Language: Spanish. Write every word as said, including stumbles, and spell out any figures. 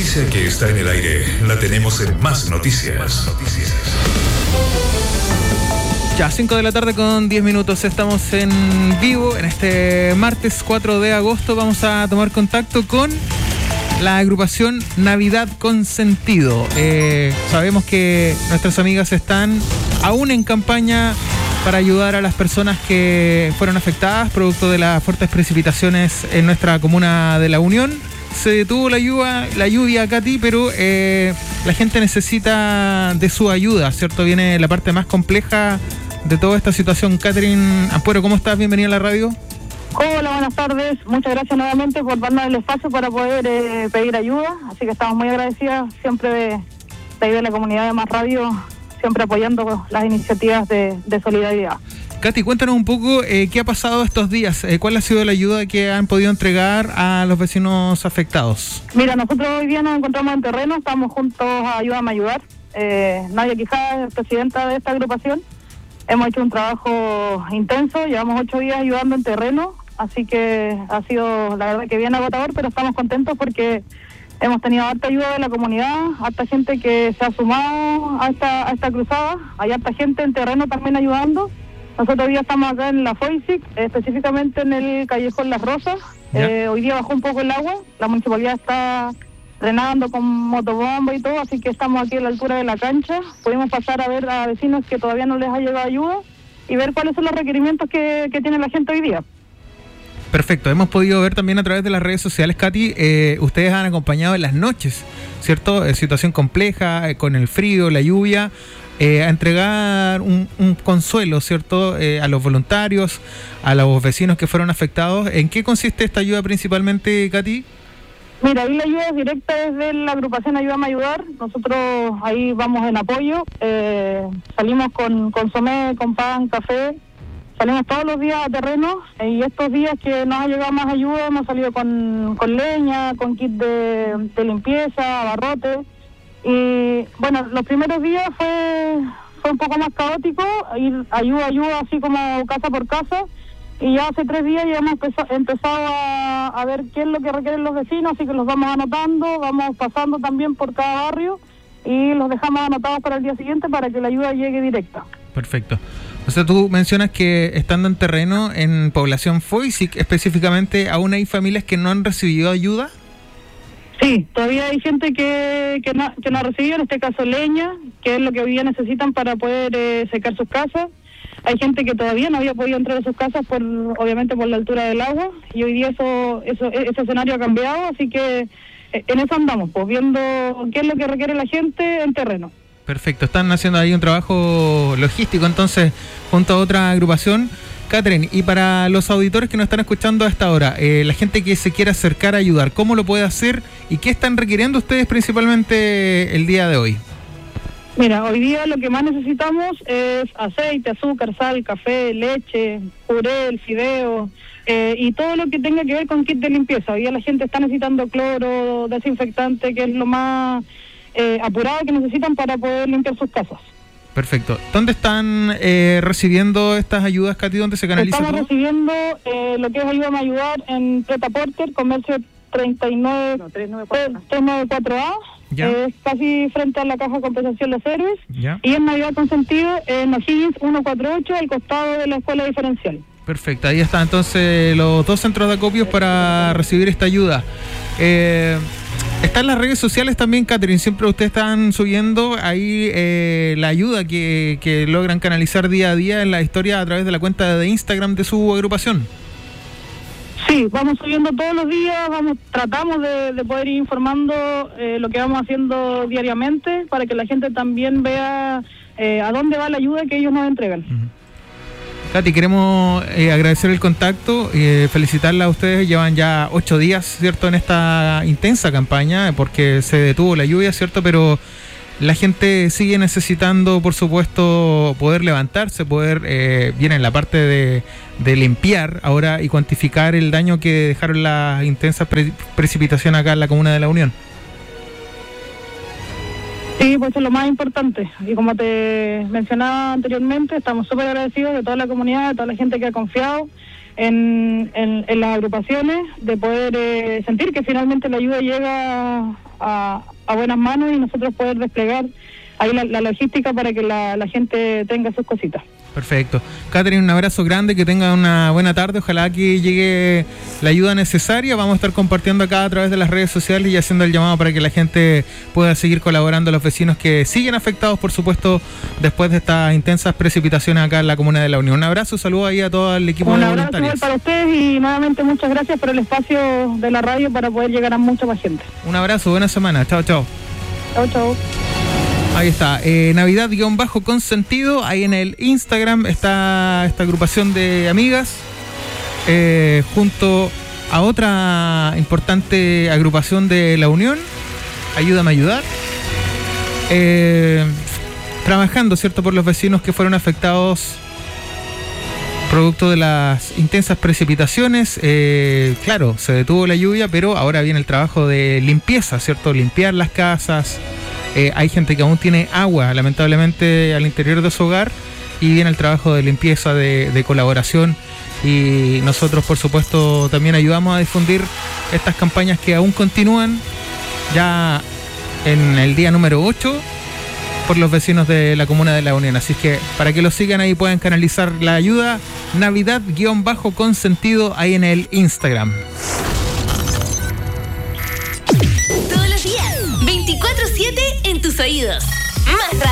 noticia que está en el aire la tenemos en Más Noticias. Más Noticias. Ya, cinco de la tarde con diez minutos. Estamos en vivo en este martes cuatro de agosto. Vamos a tomar contacto con la agrupación Navidad con Sentido. Eh, sabemos que nuestras amigas están aún en campaña para ayudar a las personas que fueron afectadas producto de las fuertes precipitaciones en nuestra comuna de La Unión. Se detuvo la lluvia, la lluvia, Katy, pero eh, la gente necesita de su ayuda, ¿cierto? Viene la parte más compleja de toda esta situación. Catherine Ampuero, ¿cómo estás? Bienvenida a la radio. Hola, buenas tardes. Muchas gracias nuevamente por darnos el espacio para poder eh, pedir ayuda. Así que estamos muy agradecidas siempre de, de ahí de la comunidad de Más Radio, siempre apoyando las iniciativas de, de solidaridad. Katy, cuéntanos un poco eh, qué ha pasado estos días, eh, cuál ha sido la ayuda que han podido entregar a los vecinos afectados. Mira, nosotros hoy día nos encontramos en terreno, estamos juntos a Ayúdame a Ayudar. Eh, Nadia Quijada es presidenta de esta agrupación. Hemos hecho un trabajo intenso, llevamos ocho días ayudando en terreno, así que ha sido la verdad que bien agotador, pero estamos contentos porque hemos tenido harta ayuda de la comunidad, harta gente que se ha sumado a esta, a esta cruzada, hay harta gente en terreno también ayudando. Nosotros hoy día estamos acá en la FOISIC, específicamente en el callejón Las Rosas. Eh, hoy día bajó un poco el agua, la municipalidad está drenando con motobomba y todo, así que estamos aquí a la altura de la cancha. Pudimos pasar a ver a vecinos que todavía no les ha llegado ayuda y ver cuáles son los requerimientos que, que tiene la gente hoy día. Perfecto, hemos podido ver también a través de las redes sociales, Katy, eh, ustedes han acompañado en las noches, ¿cierto? Eh, situación compleja, eh, con el frío, la lluvia, eh, a entregar un, un consuelo, ¿cierto? Eh, a los voluntarios, a los vecinos que fueron afectados. ¿En qué consiste esta ayuda principalmente, Katy? Mira, ahí la ayuda es directa desde la agrupación Ayúdame a Ayudar. Nosotros ahí vamos en apoyo, eh, salimos con consomé, con pan, café, salimos todos los días a terreno eh, y estos días que nos ha llegado más ayuda hemos salido con, con leña, con kit de, de limpieza, abarrotes. Y bueno, los primeros días fue, fue un poco más caótico, ir ayuda, ayuda así como casa por casa. Y ya hace tres días ya hemos empezado a, a ver qué es lo que requieren los vecinos, así que los vamos anotando, vamos pasando también por cada barrio y los dejamos anotados para el día siguiente para que la ayuda llegue directa. Perfecto. O sea, tú mencionas que estando en terreno, en población FOISIC específicamente, ¿aún hay familias que no han recibido ayuda? Sí, todavía hay gente que, que, no, que no ha recibido, en este caso leña, que es lo que hoy día necesitan para poder eh, secar sus casas. Hay gente que todavía no había podido entrar a sus casas, por obviamente por la altura del agua, y hoy día eso, eso ese escenario ha cambiado, así que en eso andamos, pues viendo qué es lo que requiere la gente en terreno. Perfecto, están haciendo ahí un trabajo logístico entonces junto a otra agrupación. Catherine, y para los auditores que nos están escuchando a esta hora, eh, la gente que se quiera acercar a ayudar, ¿cómo lo puede hacer y qué están requiriendo ustedes principalmente el día de hoy? Mira, hoy día lo que más necesitamos es aceite, azúcar, sal, café, leche, puré, fideo eh, y todo lo que tenga que ver con kit de limpieza. Hoy día la gente está necesitando cloro, desinfectante, que es lo más eh, apurado que necesitan para poder limpiar sus casas. Perfecto. ¿Dónde están eh, recibiendo estas ayudas, Katy? ¿Dónde se canaliza Estamos todo? recibiendo eh, lo que es Ayúdame a Ayudar en Preta Porter, comercio treinta y nueve, no, trescientos noventa y cuatro A. Ya. Es casi frente a la Caja de Compensación Los Héroes. Ya. Y en Navidad con Sentido en O'Higgins ciento cuarenta y ocho, al costado de la Escuela Diferencial. Perfecto, ahí están entonces los dos centros de acopios para recibir esta ayuda. Eh, están las redes sociales también, Catherine, siempre ustedes están subiendo ahí eh, la ayuda que, que logran canalizar día a día en la historia a través de la cuenta de Instagram de su agrupación. Sí, vamos subiendo todos los días, vamos tratamos de, de poder ir informando eh, lo que vamos haciendo diariamente para que la gente también vea eh, a dónde va la ayuda que ellos nos entregan. Uh-huh. Katy, queremos eh, agradecer el contacto y eh, felicitarla a ustedes. Llevan ya ocho días, ¿cierto?, en esta intensa campaña porque se detuvo la lluvia, ¿cierto?, pero la gente sigue necesitando, por supuesto, poder levantarse, poder, eh, viene en la parte de, de limpiar ahora y cuantificar el daño que dejaron las intensas pre- precipitaciones acá en la comuna de La Unión. Sí, pues eso es lo más importante. Y como te mencionaba anteriormente, estamos súper agradecidos de toda la comunidad, de toda la gente que ha confiado. en, en, en las agrupaciones, de poder eh, sentir que finalmente la ayuda llega a, a buenas manos y nosotros poder desplegar ahí la, la logística para que la, la gente tenga sus cositas. Perfecto. Catherine, un abrazo grande, que tenga una buena tarde, ojalá que llegue la ayuda necesaria. Vamos a estar compartiendo acá a través de las redes sociales y haciendo el llamado para que la gente pueda seguir colaborando a los vecinos que siguen afectados, por supuesto, después de estas intensas precipitaciones acá en la Comuna de La Unión. Un abrazo, saludos ahí a todo el equipo Un de abrazo voluntarios. igual para ustedes y nuevamente muchas gracias por el espacio de la radio para poder llegar a mucha más gente. Un abrazo, buena semana, chao, chao. Chao, chao. Ahí está, eh, Navidad-Consentido, ahí en el Instagram está esta agrupación de amigas, eh, junto a otra importante agrupación de La Unión, Ayúdame a Ayudar, eh, trabajando, ¿cierto?, por los vecinos que fueron afectados producto de las intensas precipitaciones. Eh, claro, se detuvo la lluvia, pero ahora viene el trabajo de limpieza, ¿cierto?, limpiar las casas. Eh, hay gente que aún tiene agua, lamentablemente, al interior de su hogar, y viene el trabajo de limpieza, de, de colaboración, y nosotros, por supuesto, también ayudamos a difundir estas campañas que aún continúan ya en el día número ocho por los vecinos de la Comuna de La Unión. Así que para que lo sigan ahí pueden canalizar la ayuda, Navidad-Consentido, ahí en el Instagram. Todos los días, veinticuatro siete en tus oídos. Más